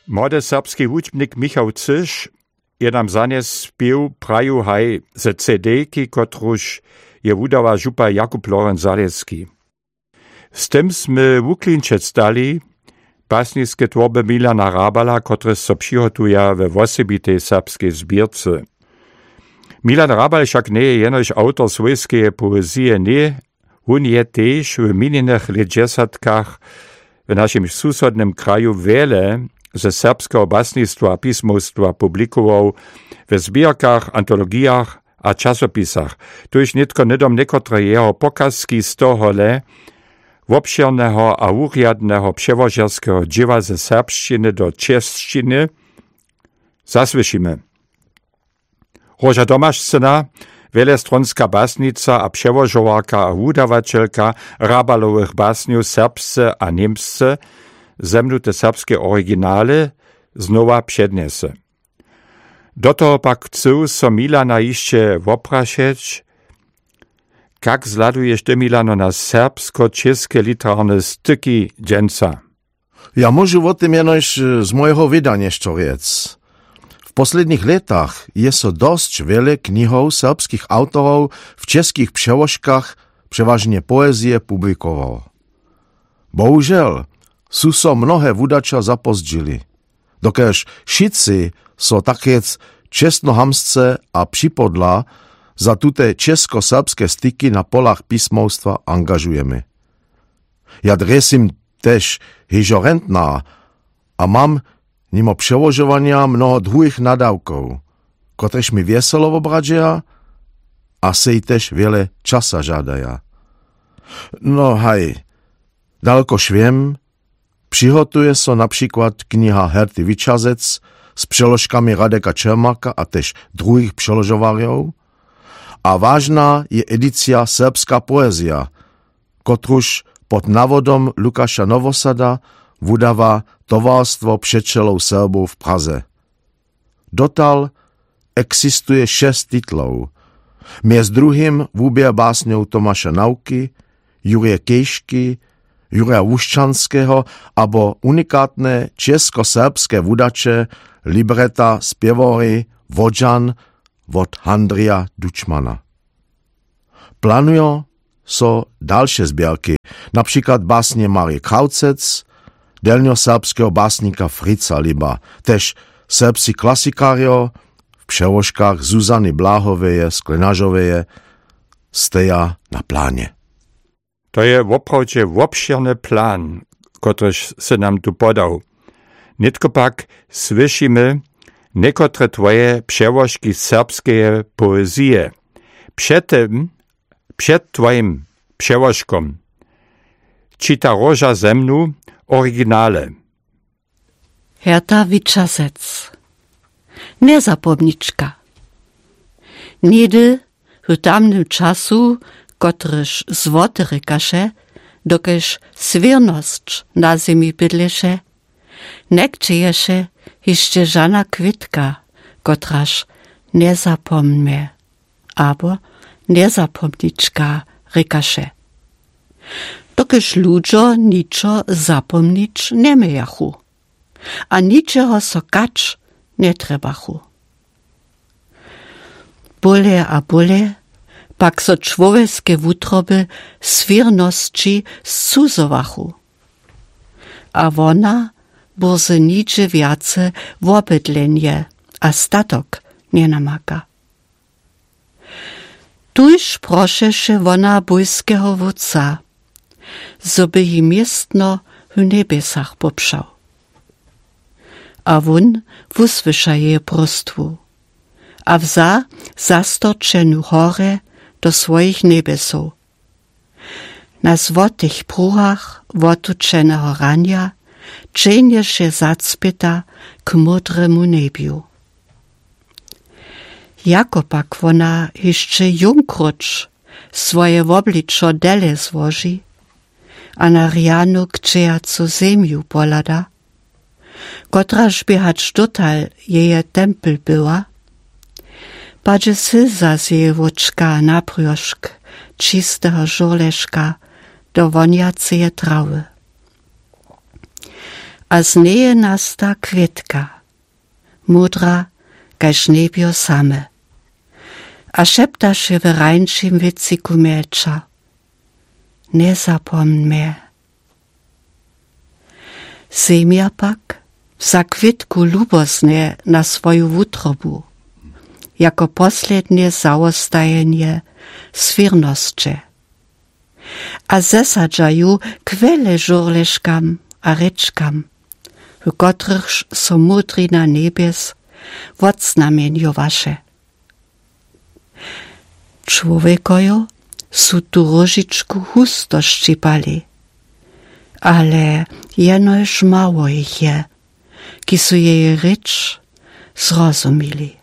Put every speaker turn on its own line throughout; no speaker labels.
Młody serbski wučbnik Michał Cyš je nam zanes spieł Praju haj ze CD-ki, kotruž je wudała župa Jakub Lorenz Zalewski. Z tym sme wuklinčec dali basniskie tworby Milana Rabala, który so przyhotuje we osobitej serbskiej zbierce. Milan Rabal však nie je jenož autor swojskiej poezji, nie, on je też w minionych lat w naszym susodnym kraju wiele ze serbskiego basnictwa a pismostwa publikował w zbierkach, antologiach a czasopisach. Tuż nitko nidom niekotre jeho pokazki z tohole obširného a úriadného převožerského dzieła ze serbščiny do češtiny zasłyšimy. Róža Tomášcina, wielestronská basnica a převožovarka a wudawačelka Rabalowych basniów serbsce a niemsce, zemnute serbskie oryginale znowa přednese. Do toho pak chcú so Milana ještě woprašeć, jak zladuješ ty, Milano, na serbsko-české literárne styky dženca?
Ja môžu o tym jenož z mojego wydania ščoriec. W posledních letach je so dosť wiele knihov serbskich autorov w českých přeložkach, przeważnie poezie, publikoval. Bohužel, sú so mnohé wudača zapozdžili. Dokež šici so takec čestnohamsce a připodla za tute česko-serbské styky na polach písmowstwa angažujemy. Ja dresim też hižorentná a mam mimo przełożowania mnoho druhých nadawków, kotrež mi wieselo obrađeja a sej też wiele czasa žádaja. No haj, daleko šviem, přihotuje so například kniha Herty Vyčazec s přeložkami Radeka Čermaka a tež druhých přeložovarjov, a vážna je edicja Serbska poezja, kotruž pod navodom Lukáša Novosada wudawa Towarstwo Przyjaciół Serbów w Praze. Dotal eksistuje 6 titlov. Między drugim wubier básňov Tomáša Nauky, Jurija Kejšky, Jurija Łuszczanskiego abo unikátne česko-serbské wudacze libreta spievory Vodžan od Handrija Dučmana. Planują so dalsze zbierki, na przykład básnie Marie Kraucec, delnioserbskiego básnika Fritza Liba, też serbscy klasikario w przełożkach Zuzany Blahoveje, Sklenažoveje, steja na planie.
To je woprawdzie obširny plan, kotryż se nam tu podał. Nitko pak słyszymy niekotre twoje przełożki serbskie poezje. Przed twoim przełożkom czyta Róža ze mnu oryginale.
Herta Vyčazec. Nezapomniczka. Niedy w tamnym czasu, kotryż zwotyrykaše, dokež swiernosć na zemi bydleše, nekczeješe jeszcze żana kwitka, kotraż nezapomnme, abo nezapomniczka rykaše. Dokež ludzo niczo zapomnić nie miejachu, a niczego sokacz nie trebachu. Bole a bole, pak so człowieskie wutroby swierności zcuzowachu. A wona burze nicze wiace wobydlenje, a statok nie namaka. Tuż proszeše wona bojskiego wódca, zoby ji miestno w niebiesach popszał. A won wusłysza jej prostwu, a wza zastoczenu chore do swoich niebesów. Na złotych pruhach wotuczenego rania dżenie się zacpyta k mudremu nebiu. Jako pak wona jeszcze jungkrucz swoje wobliczo dele złoży, a na rianu kczejacu ziemiu polada, kotraż biehać dotal jeje tempel była, padzie syza z jej woczka na prioszk czystego żurleszka do woniaceje trawy. a z neje nasta květka, mudra kaž nebio same. A šeptaše w rańczym wyciku miecza. Nie zapomn mnie. Zemia pak za kwitku lubosnie na swoju wutrobu, jako poslednie załostajenie swirnosće. A zesadžaju kwele żurleškam a rečkam, w kotrych so mudrina nebies wocnamienjowaše. Człowiekojo su tu róžičku husto ščipali, ale jenož mało ich je, ki su jej řeč zrozumili.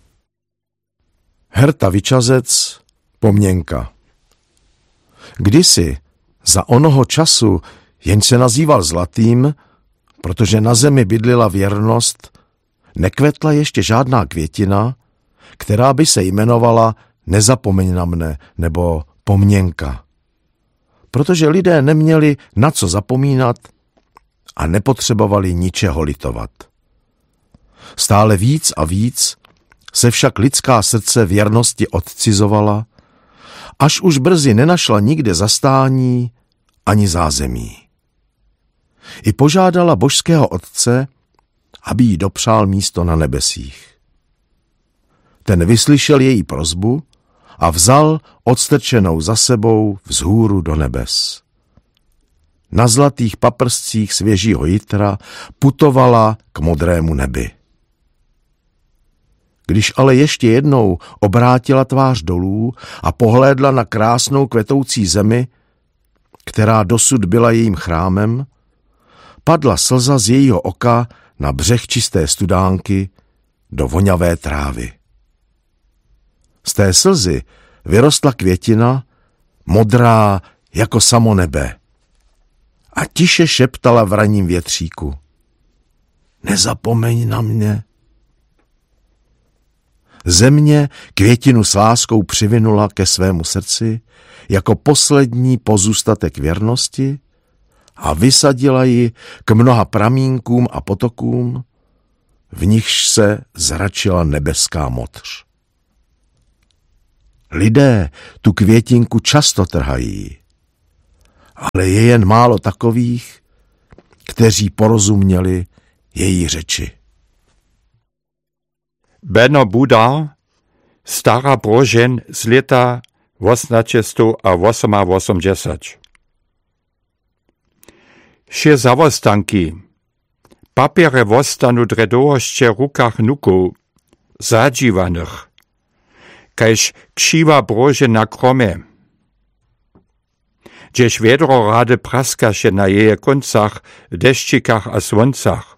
Herta Vyčazec, Pomněnka. Kdysi, za onoho času, jen se nazýval Zlatým, protože na zemi bydlila věrnost, nekvetla ještě žádná květina, která by se jmenovala Nezapomeň na mne nebo Pomněnka. Protože lidé neměli na co zapomínat a nepotřebovali ničeho litovat. Stále víc a víc se však lidská srdce věrnosti odcizovala, až už brzy nenašla nikde zastání ani zázemí. I požádala božského otce, aby jí dopřál místo na nebesích. Ten vyslyšel její prosbu a vzal odstrčenou za sebou vzhůru do nebes. Na zlatých paprscích svěžího jitra putovala k modrému nebi. Když ale ještě jednou obrátila tvář dolů a pohlédla na krásnou kvetoucí zemi, která dosud byla jejím chrámem, padla slza z jejího oka na břeh čisté studánky do voňavé trávy. Z té slzy vyrostla květina, modrá jako samo nebe, a tiše šeptala v ranním větříku: Nezapomeň na mě. Země květinu s láskou přivinula ke svému srdci jako poslední pozůstatek věrnosti a vysadila ji k mnoha pramínkům a potokům, v nichž se zračila nebeská modř. Lidé tu květinku často trhají, ale je jen málo takových, kteří porozuměli její řeči.
Benno Budar, Stara Brožen z leta 1888. Še zawostanki. Papiere wostanu dredohošće rukach nuku, zadživanych, kajž kšiva Brožen na krome. Gdzieś wiedro rade praskaše na jeje koncach, deščikach a swoncach.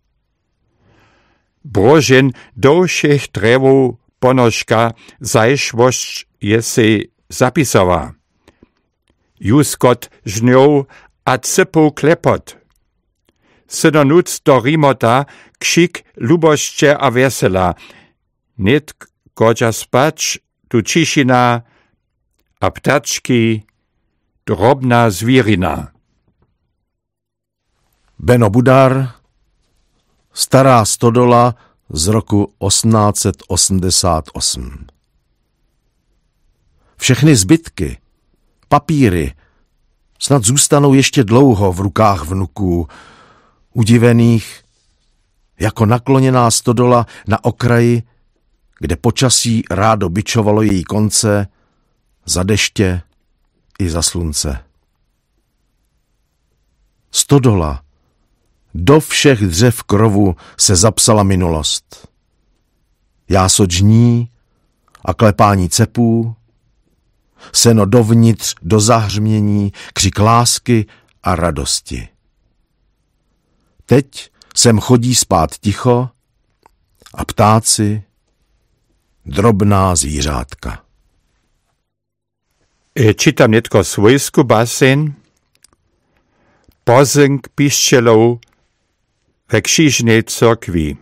Brožen do všech drevov ponožka zajšvošť je si zapisała. Juskot žňov a cypov klepot. Synonuc do rimota kšik lubošće a vesela. Net godža spać, tu čišina a ptački, drobná zvírina.
Benno Budar, Stará stodola z roku 1888. Všechny zbytky, papíry, snad zůstanou ještě dlouho v rukách vnuků, udivených, jako nakloněná stodola na okraji, kde počasí rádo bičovalo její konce, za deště i za slunce. Stodola, do všech dřev krovu se zapsala minulost. Jáso džní a klepání cepů, seno dovnitř do zahřmění, křik lásky a radosti. Teď sem chodí spát ticho a ptáci, drobná zvířátka.
Čitam netko svojsku basen, pozynk piščelov ve křižnej cyrkvi.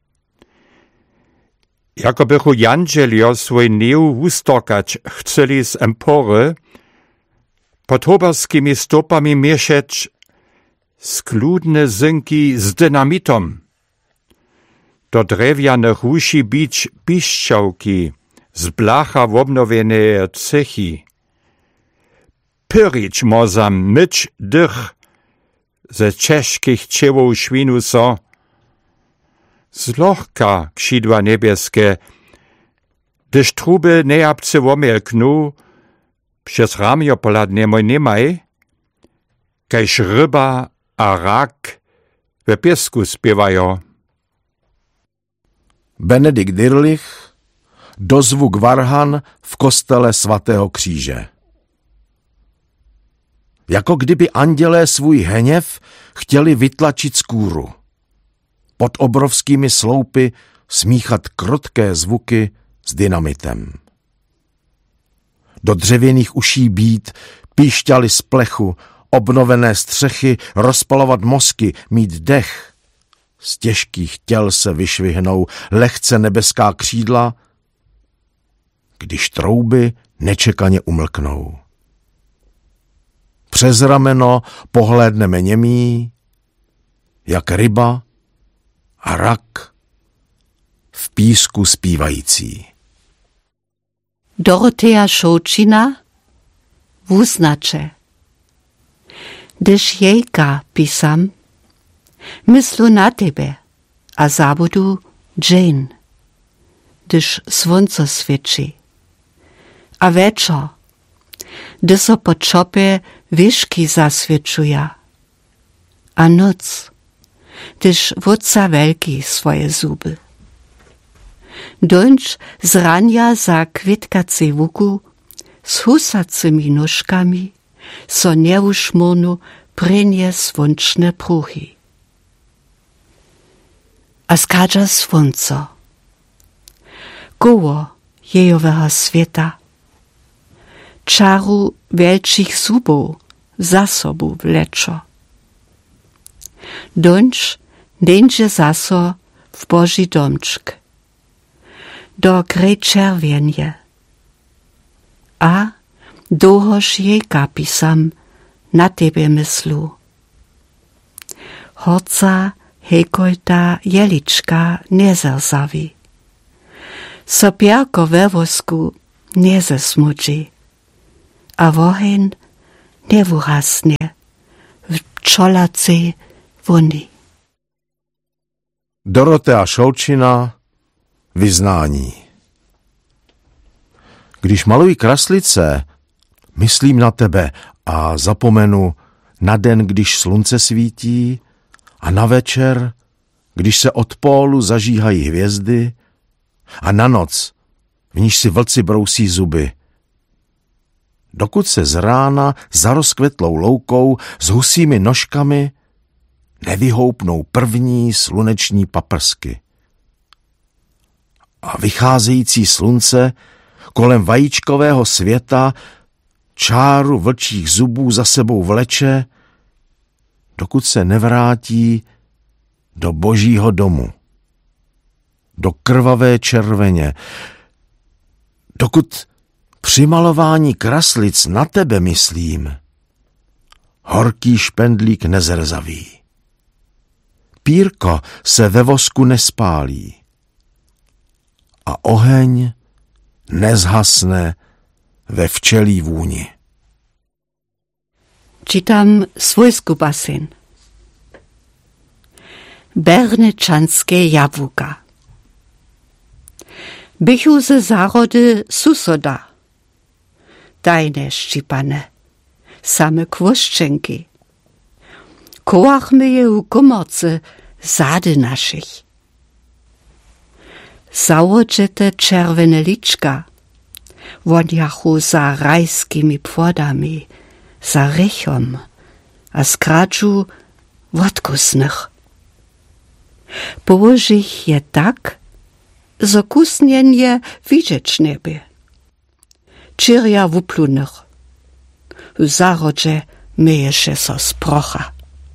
Jako bychu janđeljo svoj neu hustorkać chceli z empory, pod hoberskimi stopami miešeć skludne synki z dynamitom. Do drewjanych uši bić piszczałki, z blacha wobnowione cechy. Pyrić mozam myć dych, ze czeskich ciewoł świnu so. Zlochka krzydła niebieskie, gdyż truby nejapce womielknu, przez ramio poladnie moj nemaj, kajż ryba a rak we piesku spiewają.
Benedikt Dirlich, dozvuk varhan v kostele svatého kříže. Jako kdyby andělé svůj hněv chtěli vytlačit z kůru. Pod obrovskými sloupy smíchat krotké zvuky s dynamitem. Do dřevěných uší být, píšťaly z plechu, obnovené střechy, rozpalovat mozky, mít dech. Z těžkých těl se vyšvihnou lehce nebeská křídla, když trouby nečekaně umlknou. Přes rameno pohlédneme němí, jak ryba a rak v písku zpívající.
Dorotea Šoučina wuznače. Gdyż jejka pisam, myslu na tebe, a zabudu Jane, gdyż słońce świeci. A wieczor, gdy so po czopie wieszki zaswieczuja. A noc, gdyż wódca wielki swoje zuby. Dończ z rania za kwitkacej łuku, z husacymi nóżkami, so nieuszmornu prynie słonczne pruchy. A skadza słońce, koło jejowego świata, czaru wielkich zubów za sobą wleczo. Dończ dędzie zaso w Boży domczk, do grej czerwienie, a dohoż jejka pisam na tebe myslu. Horca hejkojta jeliczka nie zerzawi, sopierko we wosku nie zesmudzi, a wohen nie wurasnie w pčolacej vony.
Dorotea Šoučina, vyznání. Když maluji kraslice, myslím na tebe a zapomenu na den, když slunce svítí, a na večer, když se od pólu zažíhají hvězdy, a na noc, v níž si vlci brousí zuby. Dokud se z rána za rozkvetlou loukou s husími nožkami nevyhoupnou první sluneční paprsky. A vycházející slunce kolem vajíčkového světa čáru vlčích zubů za sebou vleče, dokud se nevrátí do Božího domu, do krvavé červeně, dokud při malování kraslic na tebe myslím, horký špendlík nezrzaví. Pírko se ve vosku nespálí a oheň nezhasne ve včelí vůni.
Czytam swojsku basen. Bernečanské jabłka. Bychu ze zárody susoda. Tajne ščipane, same kwoszczenki. Kołachmy je u komorce zady naszych. Założete czerwone liczka, wodjachu za rajskimi płodami, za rychom, a skraczu wodkusnych. Położich je tak, zo kusnienie widzieć niebie. Čirja wuplunych. W zarodzie myje się so sprocha.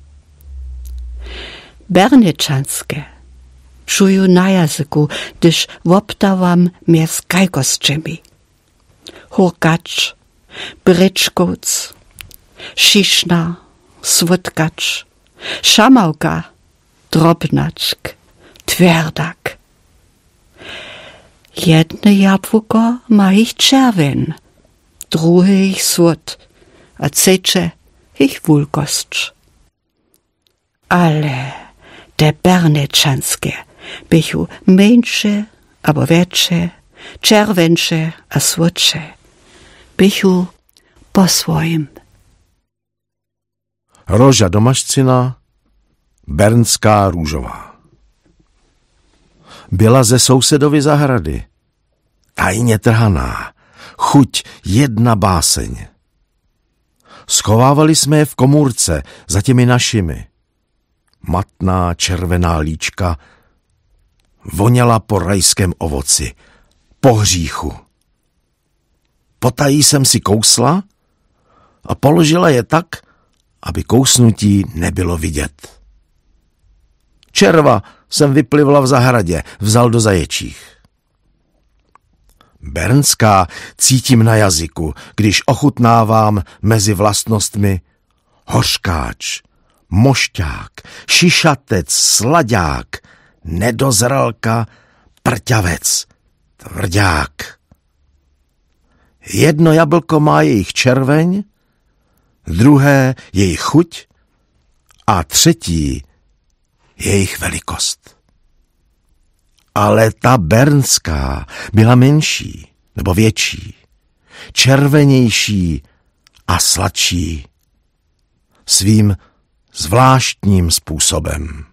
Bernečanskie czuju na jazyku, gdyż woptałam mnie z kajkosczymi. Hurkacz, bryczkoc, sziszna, swódkacz, Šamauka, drobnačk, tverdak. Jedne jabłko ma ich czerwen, drugie ich słod, a trzecie ich wulkosć. Ale te bernečanskie bychu mniejsze, abo większe, czerwensze a słodsze. Bychu po swoim.
Roža Domašcina, bernská růžová. Byla ze sousedovy zahrady, tajně trhaná, chuť jedna báseň. Schovávali jsme je v komůrce za těmi našimi. Matná červená líčka voněla po rajském ovoci, po hříchu. Potají jsem si kousla a položila je tak, aby kousnutí nebylo vidět. Červa jsem vyplivla v zahradě, vzal do zaječích. Bernská cítím na jazyku, když ochutnávám mezi vlastnostmi hořkáč, mošťák, šišatec, slaďák, nedozralka, prťavec, tvrdák. Jedno jablko má jejich červeň, druhé jejich chuť a třetí jejich velikost. Ale ta bernská byla menší nebo větší, červenější a sladší svým zvláštním způsobem.